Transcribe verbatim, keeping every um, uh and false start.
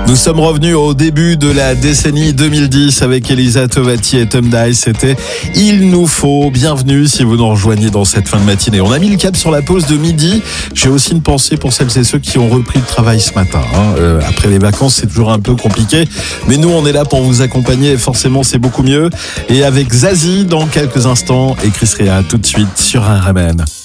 Nous sommes revenus au début de la décennie deux mille dix avec Elisa Tovati et Tom Dice. C'était Il nous faut. Bienvenue si vous nous rejoignez dans cette fin de matinée. On a mis le cap sur la pause de midi. J'ai aussi une pensée pour celles et ceux qui ont repris le travail ce matin. Hein. Euh, après les vacances, c'est toujours un peu compliqué. Mais nous, on est là pour vous accompagner et forcément, c'est beaucoup mieux. Et avec Zazie dans quelques instants et Chris Rea tout de suite sur R M N.